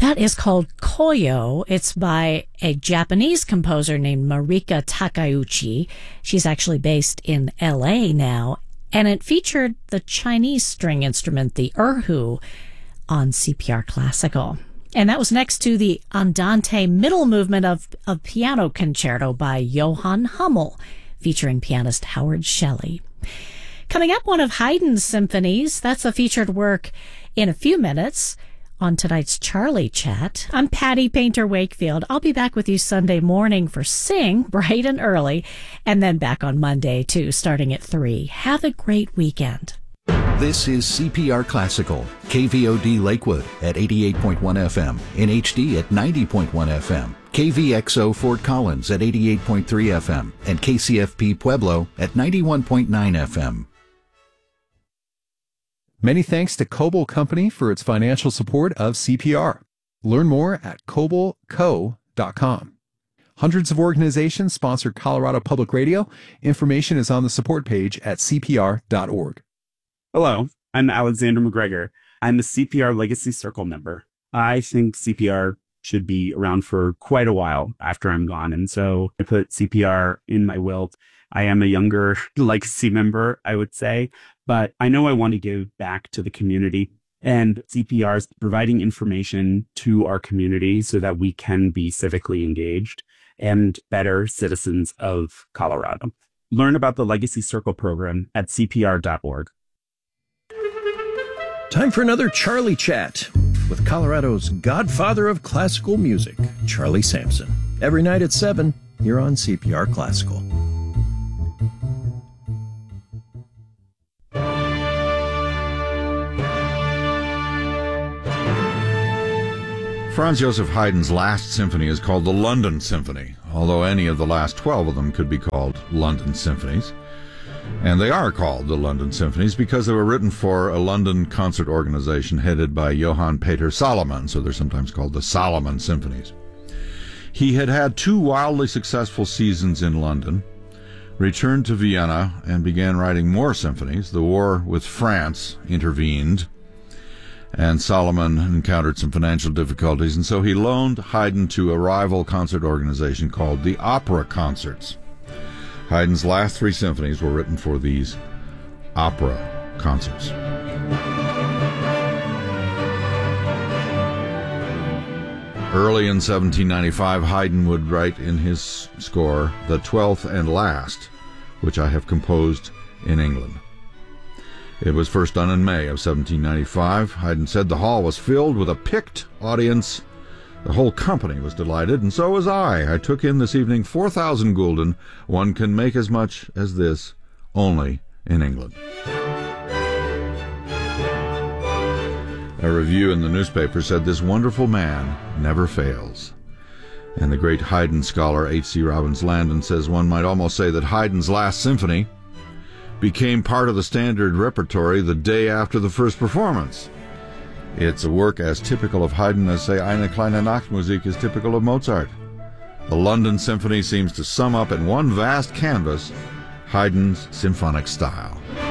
That is called Koyo. It's by a Japanese composer named Marika Takeuchi. She's actually based in LA now, and it featured the Chinese string instrument, the erhu, on CPR Classical. And that was next to the Andante middle movement of piano concerto by Johann Hummel, featuring pianist Howard Shelley. Coming up, one of Haydn's symphonies. That's a featured work in a few minutes on tonight's Charlie Chat. I'm Patty Painter Wakefield. I'll be back with you Sunday morning for Sing, bright and early, and then back on Monday, too, starting at 3. Have a great weekend. This is CPR Classical, KVOD Lakewood at 88.1 FM, NHD at 90.1 FM, KVXO Fort Collins at 88.3 FM, and KCFP Pueblo at 91.9 FM. Many thanks to Coble Company for its financial support of CPR. Learn more at cobleco.com. Hundreds of organizations sponsor Colorado Public Radio. Information is on the support page at cpr.org. Hello, I'm Alexander McGregor. I'm a CPR Legacy Circle member. I think CPR should be around for quite a while after I'm gone, and so I put CPR in my will. I am a younger legacy member, I would say, but I know I want to give back to the community, and CPR is providing information to our community so that we can be civically engaged and better citizens of Colorado. Learn about the Legacy Circle program at cpr.org. Time for another Charlie Chat with Colorado's godfather of classical music, Charlie Sampson. Every night at 7 here on CPR Classical. Franz Joseph Haydn's last symphony is called the London Symphony, although any of the last 12 of them could be called London Symphonies. And they are called the London Symphonies because they were written for a London concert organization headed by Johann Peter Salomon, so they're sometimes called the Salomon Symphonies. He had had 2 wildly successful seasons in London, returned to Vienna, and began writing more symphonies. The war with France intervened, and Salomon encountered some financial difficulties, and so he loaned Haydn to a rival concert organization called the Opera Concerts. Haydn's last 3 symphonies were written for these opera concerts. Early in 1795, Haydn would write in his score the 12th and last, which I have composed in England. It was first done in May of 1795. Haydn said the hall was filled with a picked audience. The whole company was delighted, and so was I. I took in this evening 4,000 gulden. One can make as much as this only in England. A review in the newspaper said this wonderful man never fails. And the great Haydn scholar H.C. Robbins Landon says one might almost say that Haydn's last symphony became part of the standard repertory the day after the first performance. It's a work as typical of Haydn as, say, Eine kleine Nachtmusik is typical of Mozart. The London Symphony seems to sum up in one vast canvas Haydn's symphonic style.